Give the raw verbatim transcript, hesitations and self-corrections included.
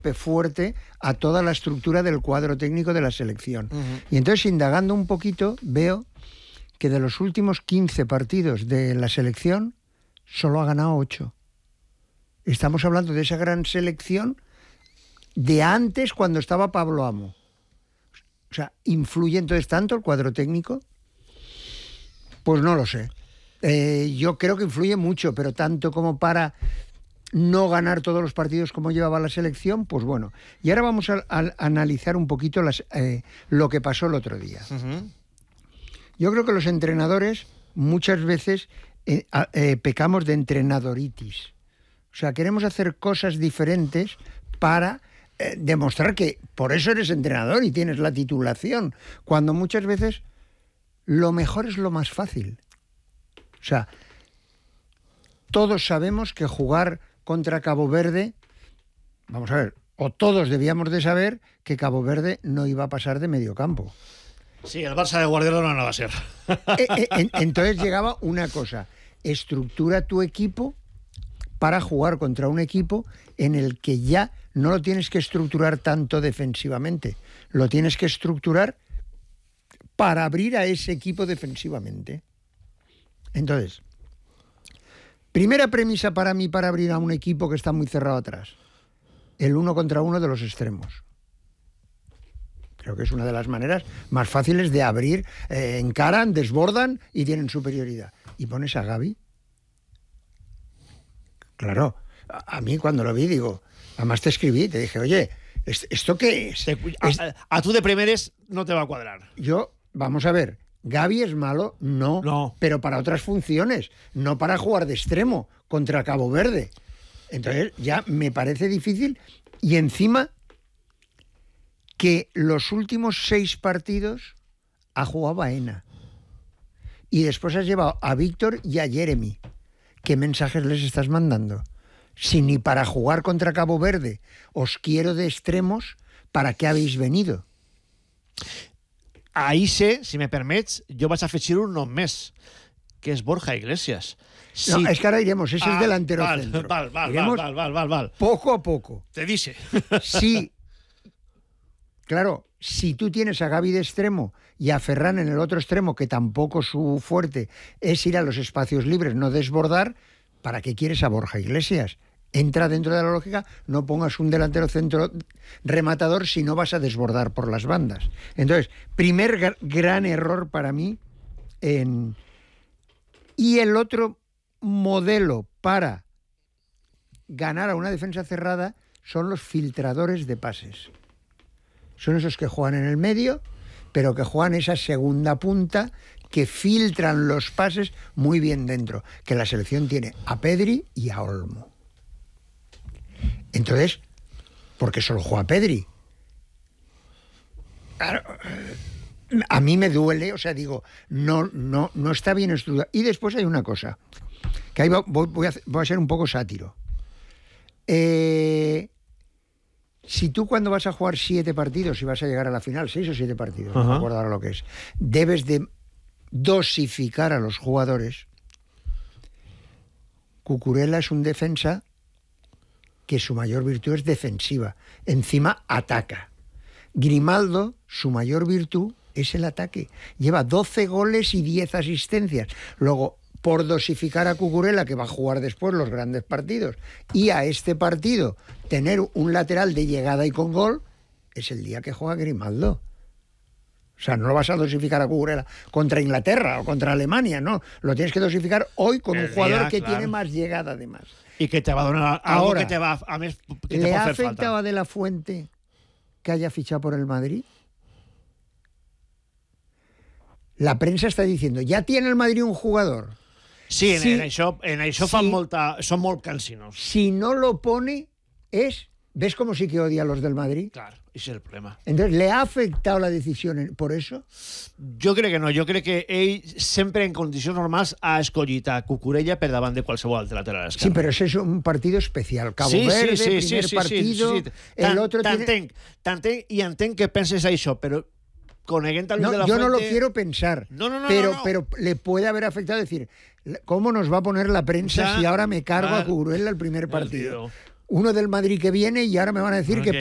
golpe fuerte a toda la estructura del cuadro técnico de la selección. Uh-huh. Y entonces, indagando un poquito, veo que de los últimos quince partidos de la selección, solo ha ganado ocho. Estamos hablando de esa gran selección de antes, cuando estaba Pablo Amo. O sea, ¿influye entonces tanto el cuadro técnico? Pues no lo sé. Eh, yo creo que influye mucho, pero tanto como para no ganar todos los partidos como llevaba la selección, pues bueno. Y ahora vamos a, a, a analizar un poquito las, eh, lo que pasó el otro día. Uh-huh. Yo creo que los entrenadores muchas veces eh, eh, pecamos de entrenadoritis. O sea, queremos hacer cosas diferentes para eh, demostrar que por eso eres entrenador y tienes la titulación, cuando muchas veces lo mejor es lo más fácil. O sea, todos sabemos que jugar contra Cabo Verde, vamos a ver, o todos debíamos de saber que Cabo Verde no iba a pasar de medio campo. Sí, el Barça de Guardiola no, no va a ser. Eh, eh, entonces llegaba una cosa: estructura tu equipo para jugar contra un equipo en el que ya no lo tienes que estructurar tanto defensivamente, lo tienes que estructurar para abrir a ese equipo defensivamente. Entonces, primera premisa para mí para abrir a un equipo que está muy cerrado atrás: el uno contra uno de los extremos. Creo que es una de las maneras más fáciles de abrir. Eh, encaran, desbordan y tienen superioridad. ¿Y pones a Gavi? Claro, a, a mí cuando lo vi digo, además te escribí, te dije, oye, ¿esto qué es? Te, a, es a, a tú de primeres no te va a cuadrar. Yo, vamos a ver, ¿Gavi es malo? No, no, pero para otras funciones, no para jugar de extremo contra Cabo Verde. Entonces ya me parece difícil. Y encima que los últimos seis partidos ha jugado Baena. Y después has llevado a Víctor y a Jeremy. ¿Qué mensajes les estás mandando? Si ni para jugar contra Cabo Verde os quiero de extremos, ¿para qué habéis venido? Ahí sé, si me permets, jo vaig afegir un nom més, que és Borja Iglesias. Si... No, es que ahora iremos, ese ah, es delantero val, centro. Val, val, iremos val, val, val, val. Poco a poco. Te dice. Sí. Claro, si tú tienes a Gavi de extremo y a Ferran en el otro extremo, que tampoco su fuerte es ir a los espacios libres, no desbordar, ¿para qué quieres a Borja Iglesias? Entra dentro de la lógica, no pongas un delantero centro rematador si no vas a desbordar por las bandas. Entonces, primer gr- gran error para mí. En... Y el otro modelo para ganar a una defensa cerrada son los filtradores de pases. Son esos que juegan en el medio, pero que juegan esa segunda punta, que filtran los pases muy bien dentro. Que la selección tiene a Pedri y a Olmo. Entonces, ¿por qué solo juega Pedri? Claro, a mí me duele, o sea, digo, no, no, no está bien estudiado. Y después hay una cosa, que ahí voy, voy, a, voy a ser un poco sátiro. Eh... Si tú cuando vas a jugar siete partidos y vas a llegar a la final, seis o siete partidos, uh-huh. no me acuerdo ahora lo que es, debes de dosificar a los jugadores. Cucurella es un defensa que su mayor virtud es defensiva. Encima ataca. Grimaldo, su mayor virtud es el ataque. Lleva doce goles y diez asistencias. Luego, por dosificar a Cucurella, que va a jugar después los grandes partidos, y a este partido tener un lateral de llegada y con gol, es el día que juega Grimaldo. O sea, no lo vas a dosificar a Cucurella contra Inglaterra o contra Alemania, no. Lo tienes que dosificar hoy con el un jugador día, que claro. tiene más llegada, además. Y que te va a donar algo Ahora, que te va a, més, que ¿le te ha hacer afectado falta. a De La Fuente que haya fichado por el Madrid? La prensa está diciendo, ya tiene el Madrid un jugador. Sí, en, sí, en això, en això sí, fan molta, són molt cansinos. Si no lo pone, es... ¿Ves cómo sí que odia a los del Madrid? Claro, ese es el problema. Entonces, ¿le ha afectado la decisión por eso? Jo crec que no. Jo crec que ell sempre en condicions normals ha escollit a Cucurella per davant de qualsevol altre lateral esquerre. Sí, pero ese es un partido especial. Cabo sí, Verde, sí, sí, primer sí, sí, partido... Sí, sí, sí. El otro tiene... T'entenc, t'entenc i entenc que penses això, però coneguent a Luis no, de la yo Fuente... no lo quiero pensar, no, no, no, pero, no, no. pero le puede haber afectado decir, ¿cómo nos va a poner la prensa ya, si ahora me cargo ya, a Cucurella el primer partido? uno del Madrid que viene y ahora me van a decir Bueno, que que